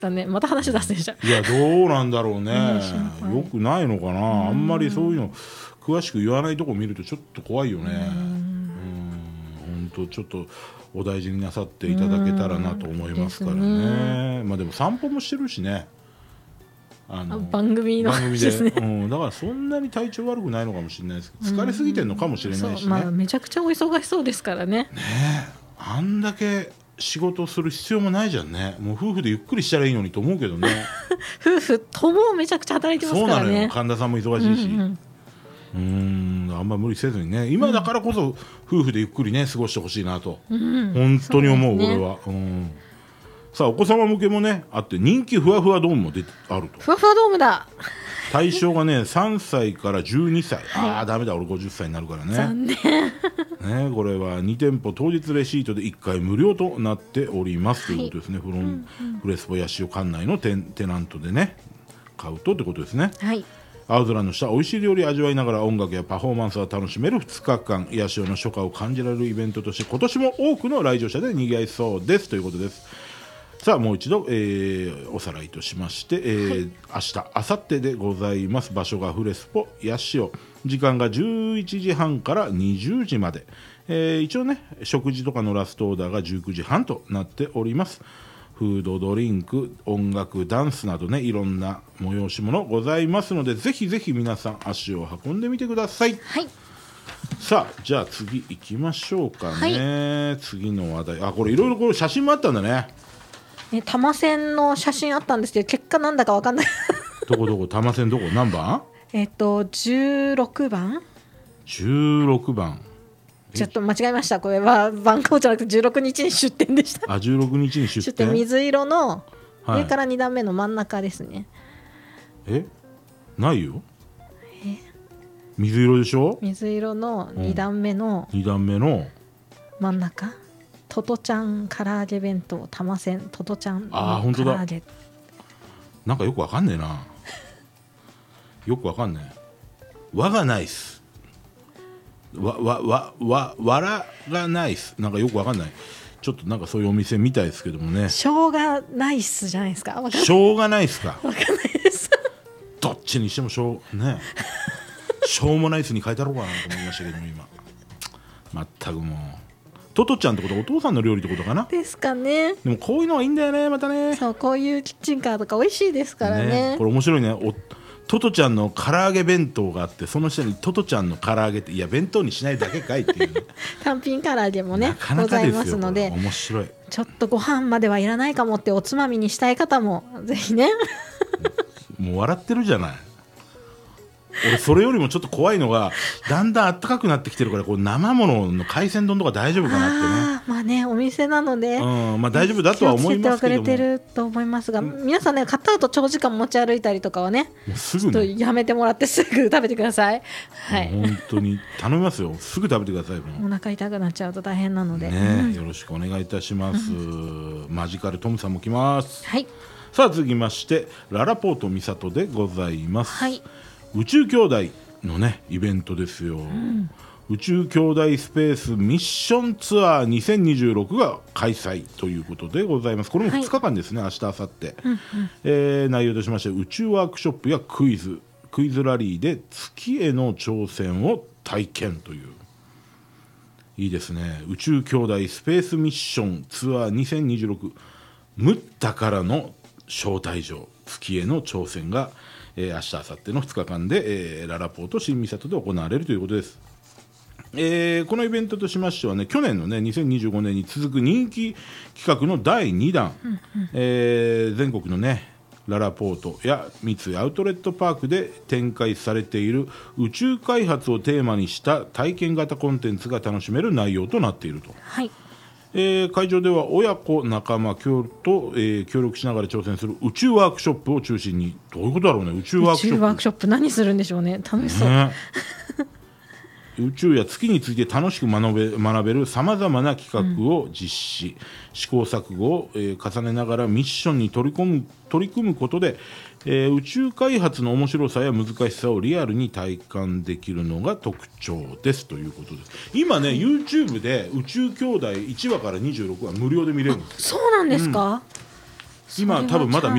だね。また話出すでしょ。 いやどうなんだろうね。よくないのかな。あんまりそういうの詳しく言わないとこ見るとちょっと怖いよね。本当ちょっとお大事になさっていただけたらなと思いますからね。まあでも散歩もしてるしね。 番組の話ですね。 だからそんなに体調悪くないのかもしれないですけど、疲れすぎてるのかもしれないしね。 まあ、めちゃくちゃお忙しそうですからね。 あんだけ仕事する必要もないじゃんね。もう夫婦でゆっくりしたらいいのにと思うけどね。 夫婦ともめちゃくちゃ働いてますからね。 そうなのよ。神田さんも忙しいし、あんま無理せずにね、今だからこそ夫婦でゆっくりね過ごしてほしいなと、本当に思う、俺は。さあお子様向けもねあって、人気ふわふわドームもあると。 ふわふわドームだ。 対象がね3歳から12歳。ダメだ、俺50歳になるからね。 残念ね、これは2店舗当日レシートで1回無料となっておりますということですね。フレスポヤシオ館内のテナントでね買うとってことですね。青空の下、美味しい料理を味わいながら音楽やパフォーマンスを楽しめる2日間、ヤシオの初夏を感じられるイベントとして今年も多くの来場者で賑わいそうですということです。さあもう一度、おさらいとしまして、明日明後日でございます。場所がフレスポヤシオ、時間が11時半から20時まで、一応ね食事とかのラストオーダーが19時半となっております。フードドリンク音楽ダンスなどねいろんな催し物ございますので、ぜひぜひ皆さん足を運んでみてください。さあじゃあ次行きましょうかね。次の話題、これいろいろ写真もあったんだね。 多摩線の写真あったんですけど、結果なんだか分かんないどこ多摩線どこ何番 ？16番。 16番。 ちょっと間違えました。これは番号じゃなくて16日に出店でした。 16日に出店。 水色の上から2段目の真ん中ですね。 ないよ。水色でしょ。 水色の2段目の真ん中、トトちゃん唐揚げ弁当多摩線トトちゃん唐揚げ。 なんかよくわかんねえな。よくわかんねえ。和がナイス。わらがナイス。なんかよくわかんない。ちょっとなんかそういうお店みたいですけどもね。 しょうがナイスじゃないですか。 しょうがナイスか。 わかんないです。 どっちにしてもしょうもナイスに変えたろうかなと思いましたけども、今まったくもうトトちゃんってことはお父さんの料理ってことかなですかね。 でもこういうのはいいんだよね、またね。 そう、こういうキッチンカーとか美味しいですからね。 これ面白いね。トトちゃんの唐揚げ弁当があって、その下にトトちゃんの唐揚げって、いや弁当にしないだけかいっていう、ね、 単品唐揚げもねなかなかございますので、 面白い。 ちょっとご飯まではいらないかもっておつまみにしたい方もぜひねもう笑ってるじゃない。俺それよりもちょっと怖いのが、だんだん暖かくなってきてるから、こう生ものの海鮮丼とか大丈夫かなってね。 まあね、お店なので、 大丈夫だとは思いますけども、 気をつけてくれてると思いますが、皆さんね、買った後長時間持ち歩いたりとかはね、 すぐね、 ちょっとやめてもらってすぐ食べてください。 本当に頼みますよ。すぐ食べてください。 お腹痛くなっちゃうと大変なので、 よろしくお願いいたします。マジカルトムさんも来ます。さあ続きましてララポート三郷でございます。宇宙兄弟のねイベントですよ。宇宙兄弟スペースミッションツアー2026が開催ということでございます。これも2日間ですね、明日明後日。内容としまして、宇宙ワークショップやクイズラリーで月への挑戦を体験という、いいですね。宇宙兄弟スペースミッションツアー2026、ムッタからの招待状、月への挑戦が明日明後日の2日間で、ララポート新三郷で行われるということです。このイベントとしましてはね、去年のね2025年に続く人気企画の第2弾、全国のねララポートや三井アウトレットパークで展開されている宇宙開発をテーマにした体験型コンテンツが楽しめる内容となっていると。会場では親子仲間と、協力しながら挑戦する宇宙ワークショップを中心に、どういうことだろうね。宇宙ワークショップ何するんでしょうね。楽しそう、宇宙や月について楽しく学べるさまざまな企画を実施、試行錯誤を、重ねながらミッションに取り組むことで、宇宙開発の面白さや難しさをリアルに体感できるのが特徴ですということです。今ね、YouTube で宇宙兄弟1話から26話無料で見れるんですよ。 そうなんですか、 今多分まだ